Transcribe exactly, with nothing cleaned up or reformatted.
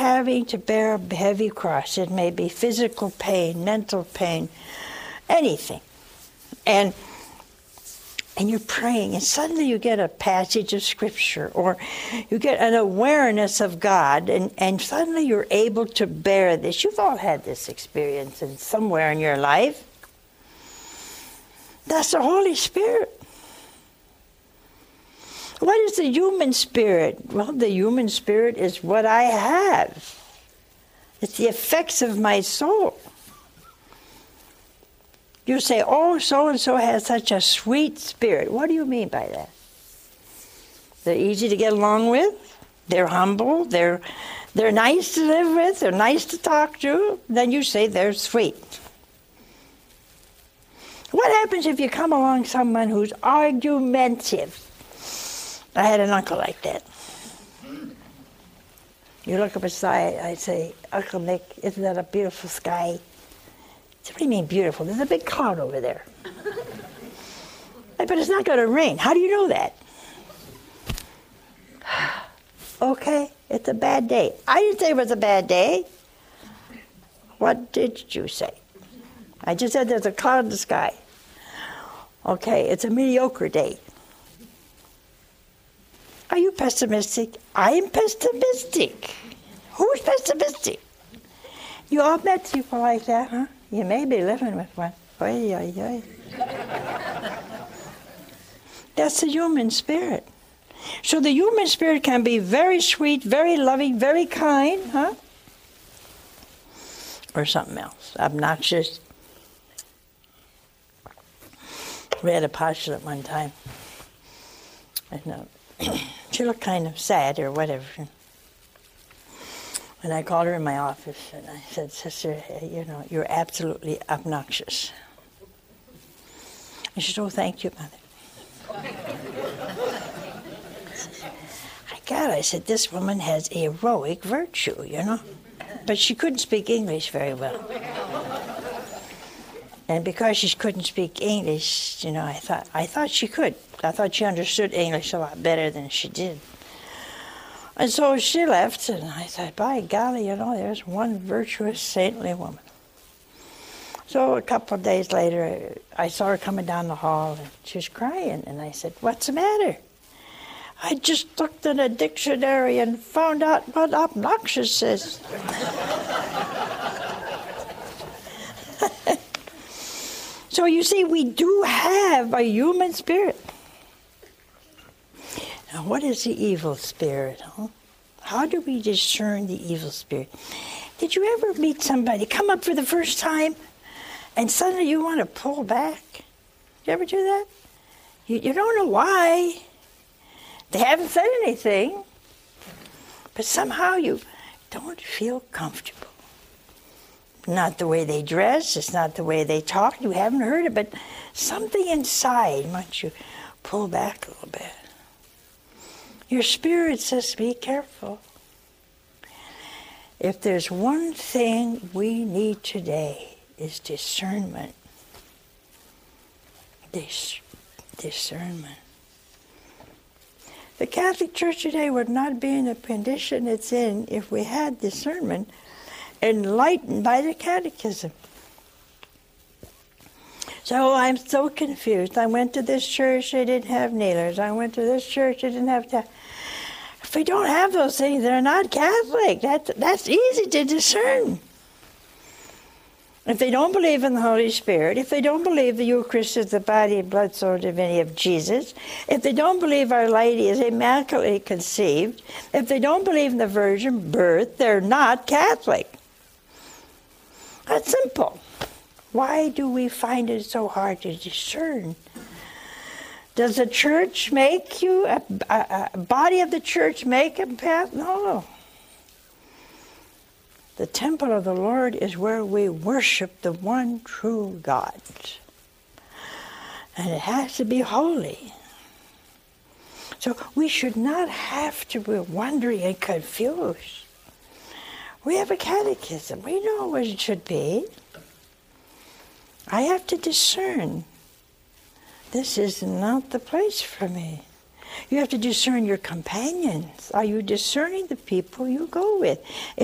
having to bear a heavy cross. It may be physical pain, mental pain, anything. And and you're praying, and suddenly you get a passage of Scripture, or you get an awareness of God, and, and suddenly you're able to bear this. You've all had this experience in somewhere in your life. That's the Holy Spirit. What is the human spirit? Well, the human spirit is what I have. It's the effects of my soul. You say, oh, so-and-so has such a sweet spirit. What do you mean by that? They're easy to get along with. They're humble. They're, they're nice to live with. They're nice to talk to. Then you say they're sweet. What happens if you come along someone who's argumentative? I had an uncle like that. You look up aside, I say, Uncle Nick, isn't that a beautiful sky? What do you mean beautiful? There's a big cloud over there. But it's not going to rain. How do you know that? Okay, it's a bad day. I didn't say it was a bad day. What did you say? I just said there's a cloud in the sky. Okay, it's a mediocre day. Are you pessimistic? I am pessimistic. Who's pessimistic? You all met people like that, huh? You may be living with one. Oy, oy, oy. That's the human spirit. So the human spirit can be very sweet, very loving, very kind, huh? Or something else. Obnoxious. We had a postulate one time. And uh, she looked kind of sad or whatever. And I called her in my office and I said, Sister, you know, you're absolutely obnoxious. And she said, oh, thank you, Mother. I got it. I said, this woman has heroic virtue, you know. But she couldn't speak English very well. And because she couldn't speak English, you know, I thought I thought she could. I thought she understood English a lot better than she did. And so she left, and I thought, by golly, you know, there's one virtuous, saintly woman. So a couple of days later, I saw her coming down the hall, and she was crying. And I said, what's the matter? I just looked in a dictionary and found out what obnoxious is. So you see, we do have a human spirit. Now, what is the evil spirit? Huh? How do we discern the evil spirit? Did you ever meet somebody, come up for the first time, and suddenly you want to pull back? Did you ever do that? You, you don't know why. They haven't said anything, but somehow you don't feel comfortable. Not the way they dress, it's not the way they talk, you haven't heard it, but something inside wants you pull back a little bit. Your spirit says, be careful. If there's one thing we need today, is discernment. Dis- discernment. The Catholic Church today would not be in the condition it's in if we had discernment enlightened by the Catechism. So I'm so confused. I went to this church, they didn't have kneelers. I went to this church, they didn't have... Ta- if we don't have those things, they're not Catholic. That, that's easy to discern. If they don't believe in the Holy Spirit, if they don't believe the Eucharist is the body, blood, soul, divinity of Jesus, if they don't believe Our Lady is immaculately conceived, if they don't believe in the virgin birth, they're not Catholic. That's simple. Why do we find it so hard to discern? Does the church make you, a, a, a body of the church make a path? No. The temple of the Lord is where we worship the one true God. And it has to be holy. So we should not have to be wondering and confused. We have a catechism. We know what it should be. I have to discern. This is not the place for me. You have to discern your companions. Are you discerning the people you go with? If